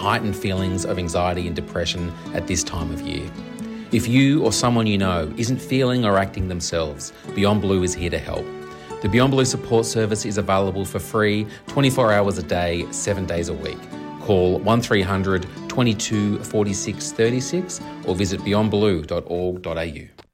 heightened feelings of anxiety and depression at this time of year. If you or someone you know isn't feeling or acting themselves, Beyond Blue is here to help. The Beyond Blue support service is available for free 24 hours a day, 7 days a week. Call 1300 22 46 36 or visit beyondblue.org.au.